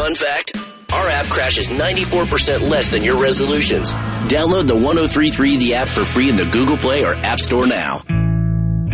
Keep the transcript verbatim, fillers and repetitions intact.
fun fact? Our app crashes ninety-four percent less than your resolutions. Download the one oh three point three The App for free in the Google Play or App Store now.